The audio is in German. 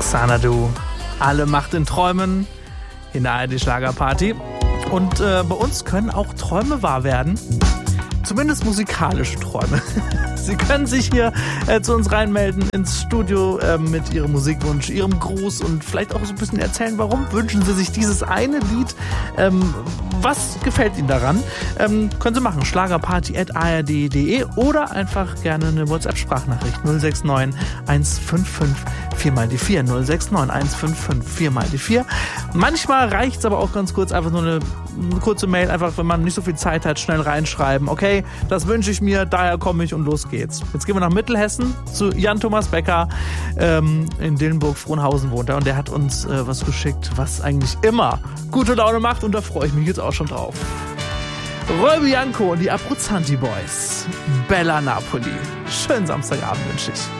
Xanadu. Alle Macht in Träumen in der ARD Schlagerparty. Und bei uns können auch Träume wahr werden. Zumindest musikalische Träume. Sie können sich hier zu uns reinmelden ins Studio mit Ihrem Musikwunsch, Ihrem Gruß und vielleicht auch so ein bisschen erzählen, warum wünschen Sie sich dieses eine Lied. Was gefällt Ihnen daran? Können Sie machen. Schlagerparty@ard.de oder einfach gerne eine WhatsApp-Sprachnachricht 069 155 4x4 069 155 4x4. Manchmal reicht es aber auch ganz kurz, einfach nur eine kurze Mail, einfach wenn man nicht so viel Zeit hat, schnell reinschreiben. Okay, das wünsche ich mir, daher komme ich und los geht's. Jetzt gehen wir nach Mittelhessen zu Jan Thomas Becker. In Dillenburg-Frohnhausen wohnt er und der hat uns was geschickt, was eigentlich immer gute Laune macht und da freue ich mich jetzt auch schon drauf. Roy Bianco und die Abruzzanti Boys. Bella Napoli. Schönen Samstagabend wünsche ich.